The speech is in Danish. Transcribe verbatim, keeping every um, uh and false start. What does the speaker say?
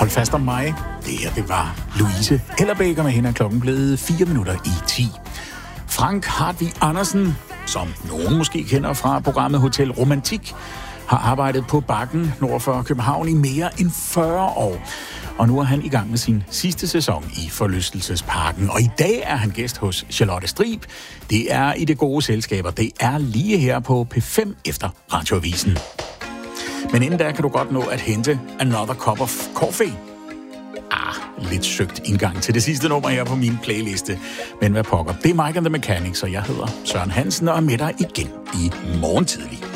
Hold fast om mig. Det her, det var Louise Ellerbækker med hende, er klokken blevet fire minutter i ti. Frank Hartvig Andersen, som nogen måske kender fra programmet Hotel Romantik, har arbejdet på Bakken nord for København i mere end fyrre år. Og nu er han i gang med sin sidste sæson i Forlystelsesparken. Og i dag er han gæst hos Charlotte Strib. Det er i det gode selskaber. Det er lige her på P fem efter Radioavisen. Men inden da kan du godt nå at hente Another Cup of Coffee. Ah, lidt søgt indgang til det sidste nummer her på min playliste. Men hvad pokker, det er Mike and the Mechanics, og jeg hedder Søren Hansen og er med dig igen i morgen tidlig.